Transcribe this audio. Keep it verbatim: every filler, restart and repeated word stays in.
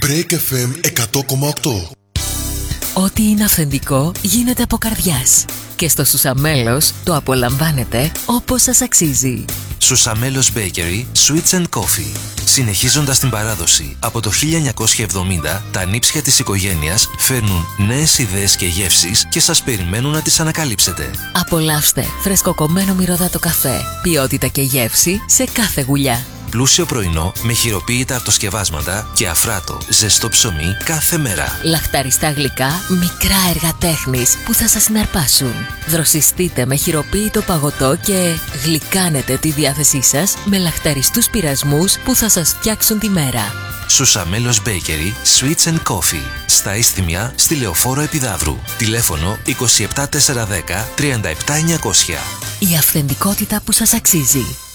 Break εφ εμ εκατό κόμμα οκτώ. Ό,τι είναι αυθεντικό γίνεται από καρδιάς. Και στο Σουσαμέλος το απολαμβάνετε όπως σας αξίζει. Σουσαμέλος Bakery Sweets and Coffee. Συνεχίζοντας την παράδοση, από το χίλια εννιακόσια εβδομήντα τα νήψια της οικογένειας φέρνουν νέες ιδέες και γεύσεις και σας περιμένουν να τις ανακαλύψετε. Απολαύστε φρεσκοκομμένο μυρωδάτο καφέ, ποιότητα και γεύση σε κάθε γουλιά. Πλούσιο πρωινό με χειροποίητα αυτοσκευάσματα και αφράτο ζεστό ψωμί κάθε μέρα. Λαχταριστά γλυκά, μικρά έργα τέχνης που θα σας συναρπάσουν. Δροσιστείτε με χειροποίητο παγωτό και γλυκάνετε τη διάθεσή σας με λαχταριστούς πειρασμούς που θα σας φτιάξουν τη μέρα. Σουσαμέλος Bakery Sweets and Coffee. Στα Ίσθημια, στη Λεωφόρο Επιδαύρου. Τηλέφωνο είκοσι επτά τετρακόσια δέκα τριάντα επτά εννιακόσια. Η αυθεντικότητα που σας αξίζει.